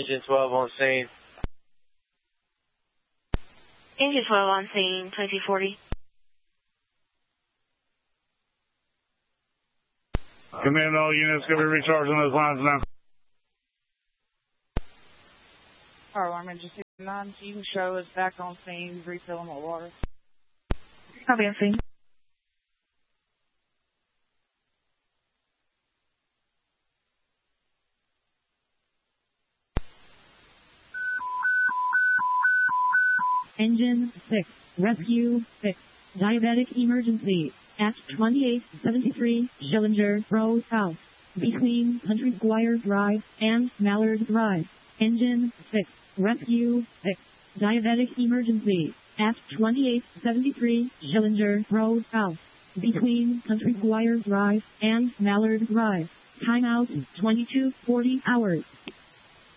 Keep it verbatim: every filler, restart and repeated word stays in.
Engine twelve on scene. Engine twelve on scene, twenty forty. Command all units, going to be recharging those lines now. Fire alarm engine sixty-nine, you can show us back on scene, refilling my water. Copy on scene. Engine six, Rescue six, Diabetic Emergency, at twenty-eight seventy-three Schillinger Road South, between Country Squire Drive and Mallard Drive. Engine six, Rescue six, Diabetic Emergency, at twenty-eight seventy-three Schillinger Road South, between Country Squire Drive and Mallard Drive. Timeout twenty-two forty hours.